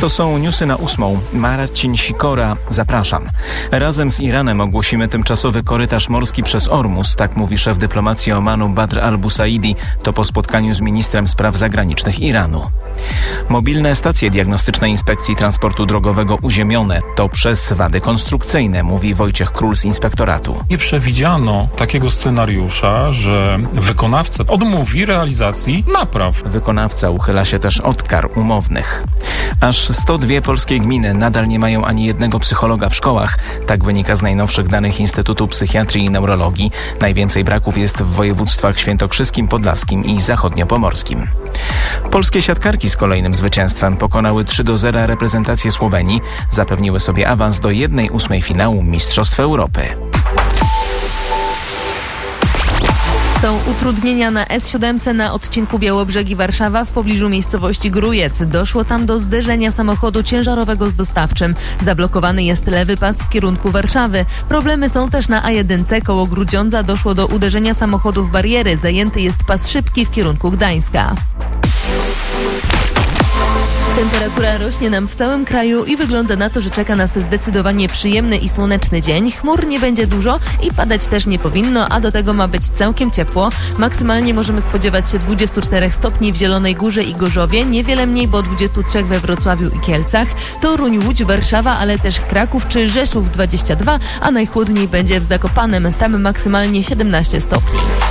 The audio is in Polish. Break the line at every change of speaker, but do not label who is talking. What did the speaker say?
To są newsy na 8. Marcin Sikora, zapraszam. Razem z Iranem ogłosimy tymczasowy korytarz morski przez Ormus, tak mówi szef dyplomacji Omanu Badr al-Busaidi. To po spotkaniu z ministrem spraw zagranicznych Iranu. Mobilne stacje diagnostyczne Inspekcji Transportu Drogowego uziemione. To przez wady konstrukcyjne, mówi Wojciech Król z inspektoratu.
Nie przewidziano takiego scenariusza, że wykonawca odmówi realizacji napraw.
Wykonawca uchyla się też od kar umownych. Aż 102 polskie gminy nadal nie mają ani jednego psychologa w szkołach. Tak wynika z najnowszych danych Instytutu Psychiatrii i Neurologii. Najwięcej braków jest w województwach świętokrzyskim, podlaskim i zachodniopomorskim. Polskie siatkarki z kolejnym zwycięstwem pokonały 3-0 reprezentację Słowenii. Zapewniły sobie awans do 1/8 finału Mistrzostw Europy.
Są utrudnienia na S7 na odcinku Białobrzegi-Warszawa w pobliżu miejscowości Grójec. Doszło tam do zderzenia samochodu ciężarowego z dostawczym. Zablokowany jest lewy pas w kierunku Warszawy. Problemy są też na A1 koło Grudziądza. Doszło do uderzenia samochodu w bariery. Zajęty jest pas szybki w kierunku Gdańska. Temperatura rośnie nam w całym kraju i wygląda na to, że czeka nas zdecydowanie przyjemny i słoneczny dzień. Chmur nie będzie dużo i padać też nie powinno, a do tego ma być całkiem ciepło. Maksymalnie możemy spodziewać się 24 stopni w Zielonej Górze i Gorzowie, niewiele mniej, bo 23 we Wrocławiu i Kielcach. Toruń, Łódź, Warszawa, ale też Kraków czy Rzeszów 22, a najchłodniej będzie w Zakopanem, tam maksymalnie 17 stopni.